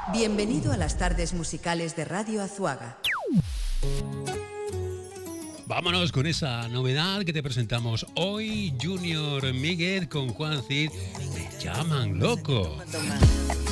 Bienvenido a las tardes musicales de Radio Azuaga. Vámonos con esa novedad que te presentamos hoy, Junior Míguez con Juan Cid, Me llaman loco.